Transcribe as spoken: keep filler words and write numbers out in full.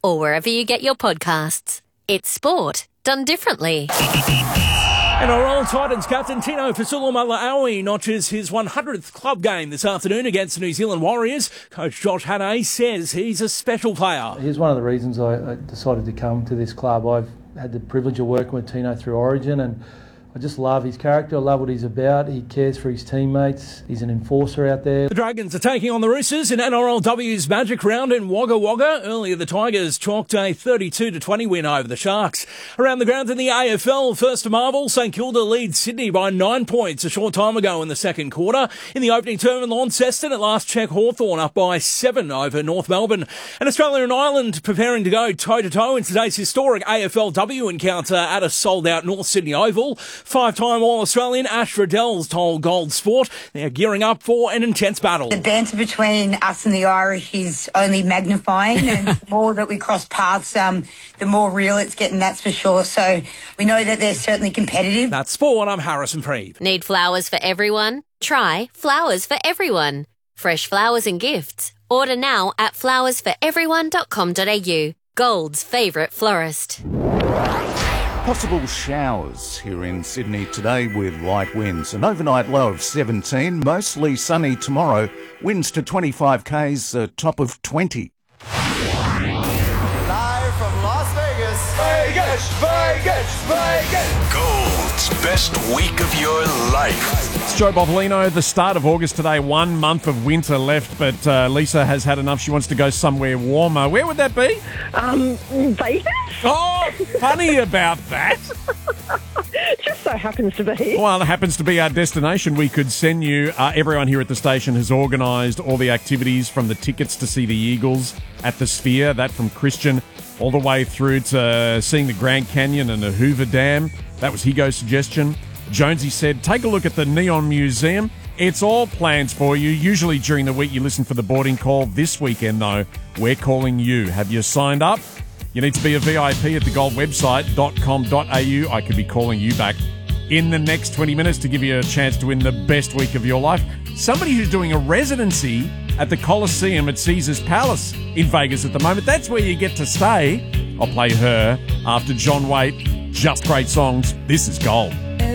or wherever you get your podcasts. It's sport done differently. And our Royal Titans captain Tino Fa'asuamaleaui notches his one hundredth club game this afternoon against the New Zealand Warriors. Coach Josh Hannay says he's a special player. Here's one of the reasons I, I decided to come to this club. I've had the privilege of working with Tino through Origin, and I just love his character. I love what he's about. He cares for his teammates. He's an enforcer out there. The Dragons are taking on the Roosters in N R L W's Magic Round in Wagga Wagga. Earlier, the Tigers chalked a thirty-two to twenty win over the Sharks. Around the ground in the A F L, first to Marvel, St Kilda leads Sydney by nine points a short time ago in the second quarter. In the opening term in Launceston, at last check Hawthorn up by seven over North Melbourne. And Australia and Ireland preparing to go toe-to-toe in today's historic A F L W encounter at a sold-out North Sydney Oval. Five-time All-Australian Ash Riddell's told Gold Sport they're gearing up for an intense battle. The banter between us and the Irish is only magnifying, and the more that we cross paths, um, the more real it's getting, that's for sure. So we know that they're certainly competitive. That's sport. I'm Harrison Preeve. Need flowers for everyone? Try Flowers for Everyone. Fresh flowers and gifts. Order now at flowers for everyone dot com dot a u. Gold's favourite florist. Possible showers here in Sydney today with light winds. An overnight low of seventeen, mostly sunny tomorrow. Winds to twenty-five k's, a top of twenty. Live from Las Vegas. Vegas, Vegas, Vegas. Gold's best week of your life. It's Joe Bovolino. The start of August today, one month of winter left, but uh, Lisa has had enough. She wants to go somewhere warmer. Where would that be? Um, Vegas? Oh, funny about that. Just so happens to be. Well, it happens to be our destination. We could send you, uh, everyone here at the station has organised all the activities, from the tickets to see the Eagles at the Sphere, that from Christian, all the way through to seeing the Grand Canyon and the Hoover Dam. That was Higo's suggestion. Jonesy said, take a look at the Neon Museum. It's all plans for you. Usually during the week you listen for the boarding call. This weekend, though, we're calling you. Have you signed up? You need to be a V I P at the gold website dot com dot a u. I could be calling you back in the next twenty minutes to give you a chance to win the best week of your life. Somebody who's doing a residency at the Coliseum at Caesars Palace in Vegas at the moment. That's where you get to stay. I'll play her after John Waite. Just great songs. This is Gold.